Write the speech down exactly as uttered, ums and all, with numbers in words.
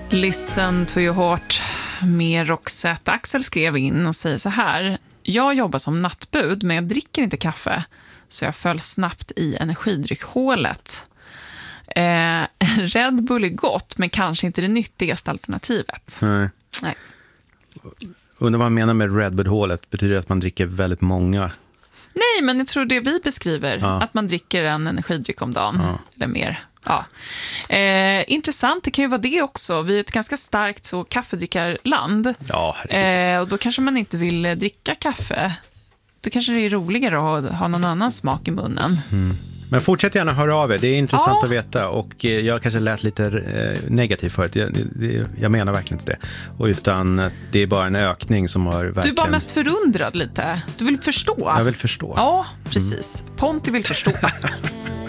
Listen to your heart med Roxette. Axel skrev in och säger så här: jag jobbar som nattbud men jag dricker inte kaffe, så jag föll snabbt i energidryckhålet. Eh, Red Bull är gott men kanske inte det nyttigaste alternativet. Nej. Nej. Undrar vad man menar med Red Bull-hålet. Betyder det att man dricker väldigt många? Nej, men jag tror det vi beskriver, ja. att man dricker en energidryck om dagen ja. eller mer. Ja. Eh, intressant, det kan ju vara det också. Vi är ett ganska starkt så kaffedrickarland. Ja, eh, och då kanske man inte vill dricka kaffe. Då kanske det är roligare att ha någon annan smak i munnen. Mm. Men fortsätt gärna höra av er, det är intressant ja. att veta. Och jag kanske lät lite eh, negativ förut, jag, det, jag menar verkligen inte det. Och utan det är bara en ökning som har verkligen... Du är bara mest förundrad lite, du vill förstå. Jag vill förstå. Ja, precis. Mm. Ponti vill förstå.